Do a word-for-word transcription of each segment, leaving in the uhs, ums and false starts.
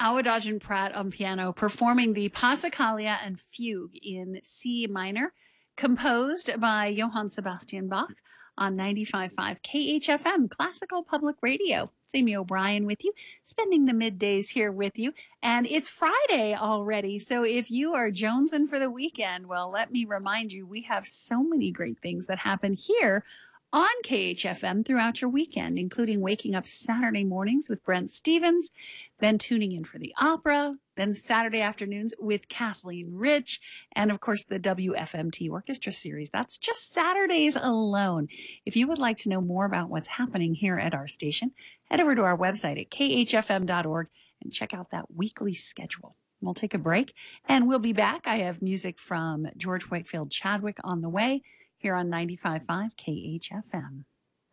Awadagin Pratt on piano, performing the Passacaglia and Fugue in C minor, composed by Johann Sebastian Bach on ninety-five point five K H F M, Classical Public Radio. It's Amy O'Brien with you, spending the middays here with you. And it's Friday already, so if you are jonesing for the weekend, well, let me remind you, we have so many great things that happen here on K H F M throughout your weekend, including waking up Saturday mornings with Brent Stevens, then tuning in for the opera, then Saturday afternoons with Kathleen Rich, and of course the W F M T Orchestra Series. That's just Saturdays alone. If you would like to know more about what's happening here at our station, head over to our website at K H F M dot org and check out that weekly schedule. We'll take a break and we'll be back. I have music from George Whitefield Chadwick on the way here on ninety-five point five K H F M.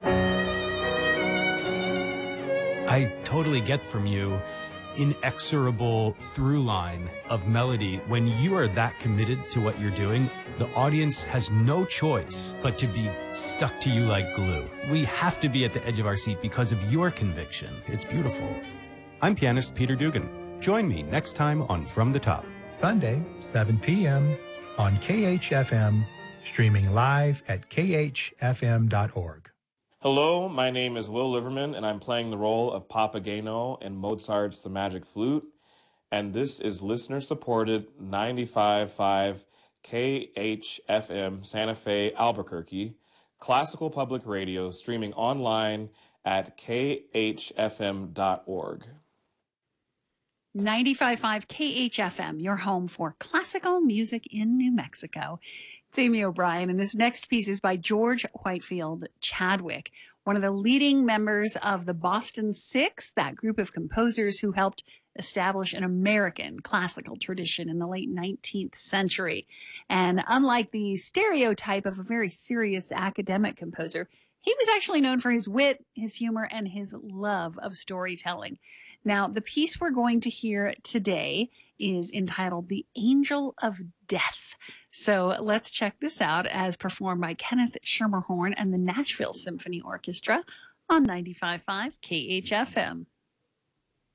I totally get from you inexorable through line of melody. When you are that committed to what you're doing, the audience has no choice but to be stuck to you like glue. We have to be at the edge of our seat because of your conviction. It's beautiful. I'm pianist Peter Dugan. Join me next time on From the Top. Sunday, seven p.m. on K H F M, streaming live at K H F M dot org. Hello, my name is Will Liverman, and I'm playing the role of Papageno in Mozart's The Magic Flute, and this is listener-supported ninety-five point five K H F M Santa Fe, Albuquerque, classical public radio, streaming online at K H F M dot org. ninety-five point five K H F M, your home for classical music in New Mexico. It's Amy O'Brien, and this next piece is by George Whitefield Chadwick, one of the leading members of the Boston Six, that group of composers who helped establish an American classical tradition in the late nineteenth century. And unlike the stereotype of a very serious academic composer, he was actually known for his wit, his humor, and his love of storytelling. Now, the piece we're going to hear today is entitled The Angel of Death. So let's check this out as performed by Kenneth Schermerhorn and the Nashville Symphony Orchestra on ninety-five point five K H F M.